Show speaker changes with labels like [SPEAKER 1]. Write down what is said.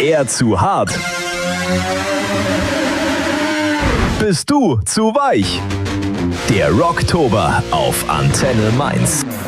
[SPEAKER 1] Er zu hart? Bist du zu weich? Der Rocktober auf Antenne Mainz.